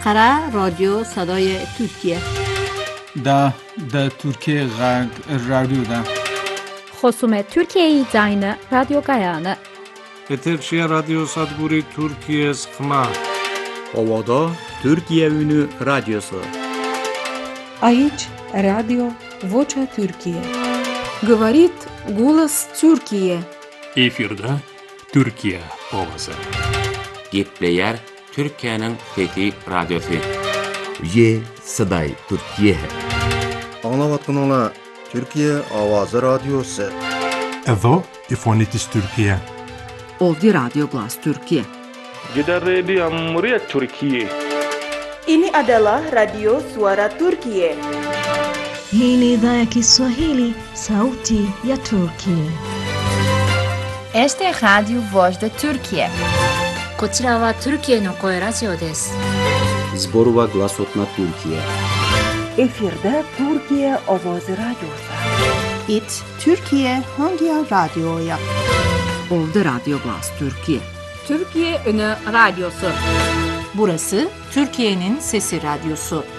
Ankara Radyo Sadای Türkiye. Da Türkiye Radyo'da. خصوم ترکیه زاین رادیو گایانه. Eterşehir Radyo Sadburi Türkiye Sıkma. Ovada Türkiye Ünü Radyosu. Aici Radio Vocea Türkiye. Говорит голос Türkiye. Efirde Türkiye Ovası. Gepleyer Türkiye'nin Fethi Radyosu. Ye Saday Türkiye. Anlavatkanlar Türkiye Avazı Radyosu. Evo İfonitis Türkiye. Ovdje Radio Glas Türkiye. Gider Radio Cumhuriyet Türkiye. Ini adalah Radio Suara Türkiye. Hii ni idhaa ya Kiswahili, Sauti ya Turkiye. Este é Radio Voz da Türkiye. こちらはトルキエの声ラジオです。 Zborova Glasotna Türkiye. Efirde Türkiye Avazı Radyosu. It Türkiye Hangi Radyo'ya? Ovdje Radio Glas Türkiye. Türkiye Ünü Radyosu. Burası Türkiye'nin Sesi Radyosu.